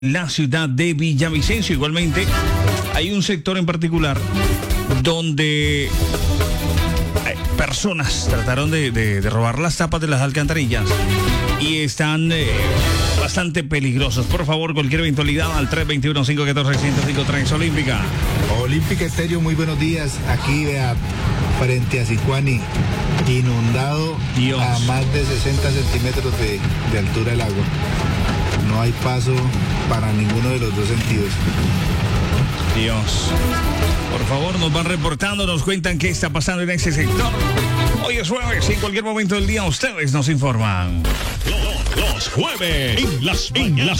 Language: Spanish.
la ciudad de Villavicencio. Igualmente, hay un sector en particular donde personas trataron de robar las tapas de las alcantarillas y están bastante peligrosos. Por favor, cualquier eventualidad al 321-514-1053 Olímpica. Olímpica Estéreo, muy buenos días. Aquí frente a Sicuani, inundado a más de 60 centímetros de altura el agua. No hay paso para ninguno de los dos sentidos. Dios. Por favor, nos van reportando, nos cuentan qué está pasando en ese sector. Hoy es jueves y en cualquier momento del día ustedes nos informan. Los jueves en las